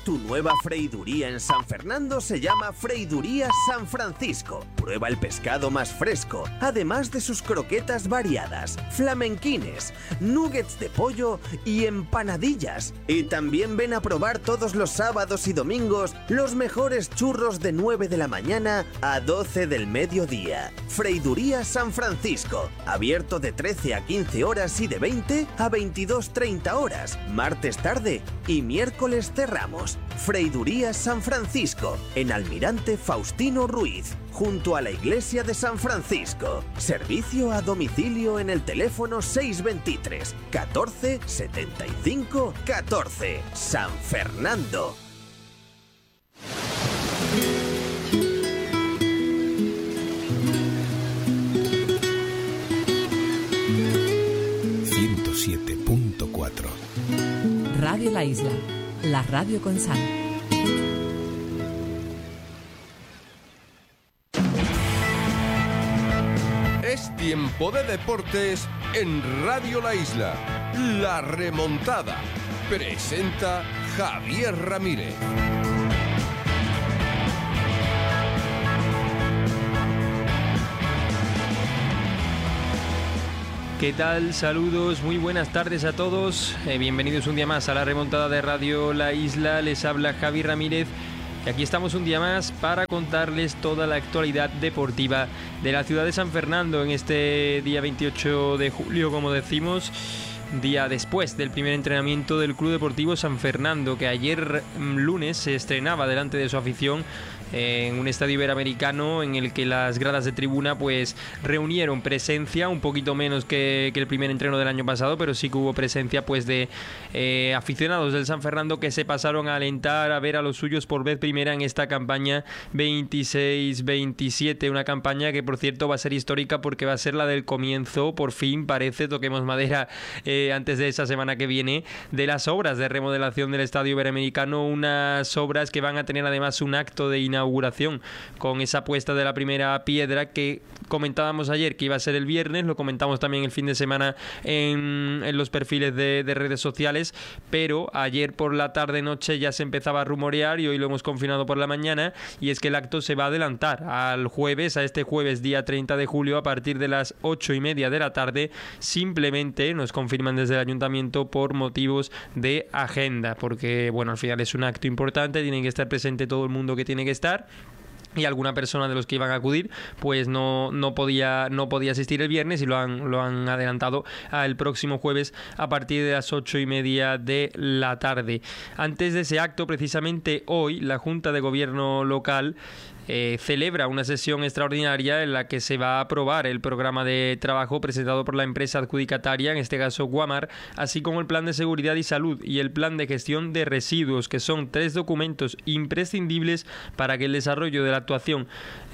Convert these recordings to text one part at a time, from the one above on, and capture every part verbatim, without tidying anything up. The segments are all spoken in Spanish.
Tu nueva freiduría en San Fernando se llama Freiduría San Francisco. Prueba el pescado más fresco, además de sus croquetas variadas, flamenquines, nuggets de pollo y empanadillas. Y también ven a probar todos los sábados y domingos los mejores churros de nueve de la mañana a doce del mediodía. Freiduría San Francisco, abierto de trece a quince horas y de veinte a veintidós treinta horas, martes tarde y miércoles cerramos. Freiduría San Francisco, en Almirante Faustino Ruiz, junto a la iglesia de San Francisco. Servicio a domicilio en el teléfono seiscientos veintitrés, catorce, setenta y cinco, catorce. San Fernando. ciento siete punto cuatro. Radio La Isla, la radio con sal. Es tiempo de deportes en Radio La Isla. La remontada. Presenta Javier Ramírez. ¿Qué tal? Saludos, muy buenas tardes a todos. Eh, bienvenidos un día más a la remontada de Radio La Isla. Les habla Javi Ramírez. Y aquí estamos un día más para contarles toda la actualidad deportiva de la ciudad de San Fernando en este día veintiocho de julio, como decimos, día después del primer entrenamiento del Club Deportivo San Fernando, que ayer lunes se estrenaba delante de su afición en un estadio iberoamericano en el que las gradas de tribuna pues reunieron presencia, un poquito menos que, que el primer entreno del año pasado, pero sí que hubo presencia pues de eh, aficionados del San Fernando que se pasaron a alentar, a ver a los suyos por vez primera en esta campaña veintiséis veintisiete, una campaña que por cierto va a ser histórica porque va a ser la del comienzo, por fin parece, toquemos madera, eh, antes de esa semana que viene, de las obras de remodelación del estadio iberoamericano, unas obras que van a tener además un acto de inauguración inauguración con esa puesta de la primera piedra que comentábamos ayer que iba a ser el viernes, lo comentamos también el fin de semana en, en los perfiles de, de redes sociales, pero ayer por la tarde noche ya se empezaba a rumorear y hoy lo hemos confirmado por la mañana, y es que el acto se va a adelantar al jueves, a este jueves día treinta de julio a partir de las ocho y media de la tarde, simplemente nos confirman desde el ayuntamiento por motivos de agenda, porque bueno, al final es un acto importante, tiene que estar presente todo el mundo que tiene que estar, y alguna persona de los que iban a acudir pues no, no podía no podía asistir el viernes y lo han, lo han adelantado al próximo jueves a partir de las ocho y media de la tarde. Antes de ese acto, precisamente hoy, la Junta de Gobierno local Eh, celebra una sesión extraordinaria en la que se va a aprobar el programa de trabajo presentado por la empresa adjudicataria, en este caso Guamar, así como el plan de seguridad y salud y el plan de gestión de residuos, que son tres documentos imprescindibles para que el desarrollo de la actuación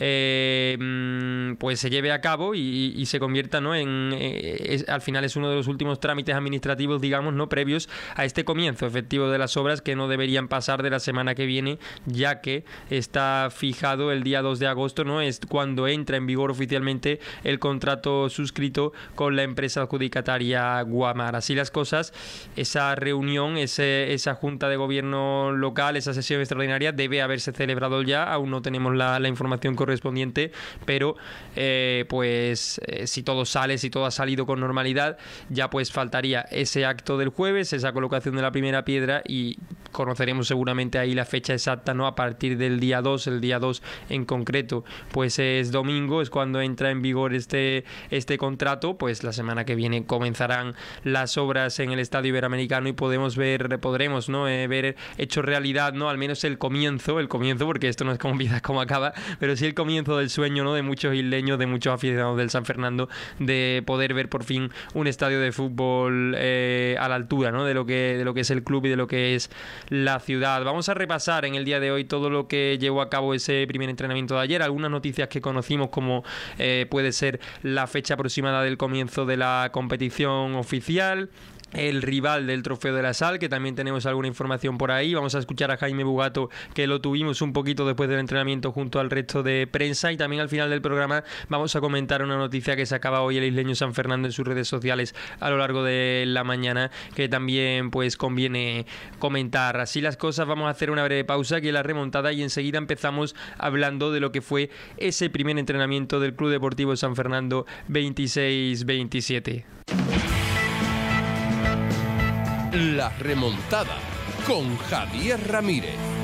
eh, pues se lleve a cabo y, y se convierta, ¿no? en eh, es, al final es uno de los últimos trámites administrativos, digamos, no previos a este comienzo efectivo de las obras, que no deberían pasar de la semana que viene, ya que está fijado el día dos de agosto, ¿no? Es cuando entra en vigor oficialmente el contrato suscrito con la empresa adjudicataria Guamar. Así las cosas, esa reunión, ese, esa junta de gobierno local, esa sesión extraordinaria debe haberse celebrado ya, aún no tenemos la, la información correspondiente, pero eh, pues eh, si todo sale, si todo ha salido con normalidad, ya pues faltaría ese acto del jueves, esa colocación de la primera piedra, y conoceremos seguramente ahí la fecha exacta, ¿no? A partir del día dos, el día dos en concreto pues es domingo, es cuando entra en vigor este, este contrato, pues la semana que viene comenzarán las obras en el estadio iberoamericano y podemos ver, podremos ¿no? eh, ver hecho realidad, ¿no? Al menos el comienzo, el comienzo, porque esto no es como empieza, como acaba, pero sí el comienzo del sueño, ¿no? De muchos isleños, de muchos aficionados del San Fernando, de poder ver por fin un estadio de fútbol eh, a la altura, ¿no? de lo que de lo que es el club y de lo que es la ciudad. Vamos a repasar en el día de hoy todo lo que llevó a cabo ese primer entrenamiento de ayer, algunas noticias que conocimos, como eh, puede ser la fecha aproximada del comienzo de la competición oficial, el rival del Trofeo de la Sal, que también tenemos alguna información por ahí. Vamos a escuchar a Jaime Bugato, que lo tuvimos un poquito después del entrenamiento junto al resto de prensa, y también al final del programa vamos a comentar una noticia que sacaba hoy el isleño San Fernando en sus redes sociales a lo largo de la mañana, que también pues conviene comentar. Así las cosas, vamos a hacer una breve pausa aquí en la remontada y enseguida empezamos hablando de lo que fue ese primer entrenamiento del Club Deportivo San Fernando veintiséis veintisiete. La remontada con Javier Ramírez.